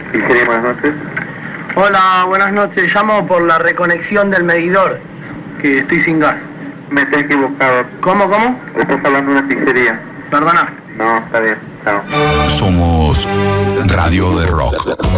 Pizzería, buenas noches. Hola, buenas noches. Llamo por la reconexión del medidor, que estoy sin gas. Me estoy equivocado. ¿Cómo? Estás hablando de una pizzería. Perdona. No, está bien. Chao. Somos Radio de Rock.